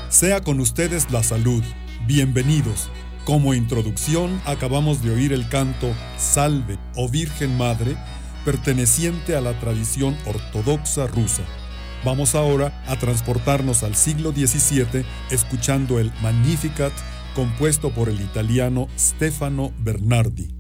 Sea con ustedes la salud. Bienvenidos. Como introducción, acabamos de oír el canto Salve, oh Virgen Madre, perteneciente a la tradición ortodoxa rusa. Vamos ahora a transportarnos al siglo XVII escuchando el Magnificat, compuesto por el italiano Stefano Bernardi.